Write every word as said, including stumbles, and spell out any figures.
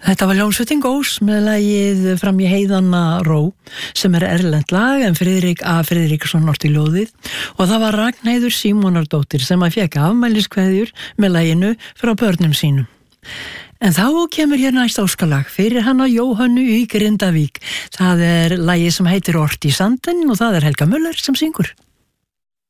Þetta var hljómsveitin Gós með lagið Fram í heiðana ró sem er erlent lag en Friðrik A. Friðriksson orti ljóðið og það var Ragnheiður Símonardóttir sem að fékk afmæliskveðjur með laginu frá börnum sínum. En þá kemur hér næst óskalag fyrir hana Jóhönnu í Grindavík. Það er lagið sem heitir Ort í sandinn og það er Helga Möller sem syngur.